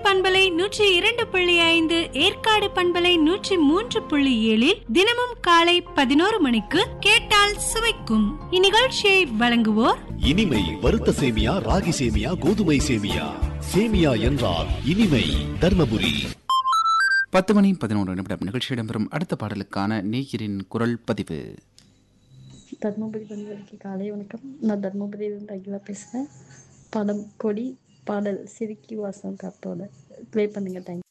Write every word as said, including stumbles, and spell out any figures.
பண்பலை நூற்றி இரண்டு புள்ளி ஐந்து, ஏற்காடு பண்பலை நூற்றி மூன்று புள்ளி ஏழில் தினமும் காலை பதினோரு மணிக்கு கேட்டால் சுவைக்கும். இந்நிகழ்ச்சியை வழங்குவோர் இனிமை வறுத்த சேமியா, ராகி சேமியா, கோதுமை சேமியா. சேமியா என்றால் இனிமை. தர்மபுரி. பத்து மணி பதினோரு நிமிடம் நிகழ்ச்சி இடம்பெறும் அடுத்த பாடலுக்கான நேயரின் குரல் பதிவு. தர்மபுரி பண்பலைக்கு காலை வணக்கம். நான் தர்மபுரியிலிருந்து அகிலா பேசுகிறேன். படம் கொடி பாடல் சிரிக்கி வாசம் காத்தோட ப்ளே பண்ணுங்க. தேங்க்யூ.